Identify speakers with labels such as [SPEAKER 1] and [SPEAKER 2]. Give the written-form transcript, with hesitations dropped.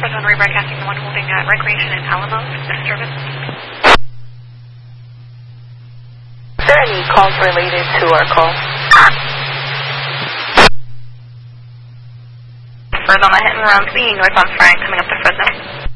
[SPEAKER 1] Fresno rebroadcasting, the one holding Recreation in Alamos. This service.
[SPEAKER 2] Is there any calls related to our call?
[SPEAKER 1] Further on the hit and run, the northbound Frank coming up to Fresno.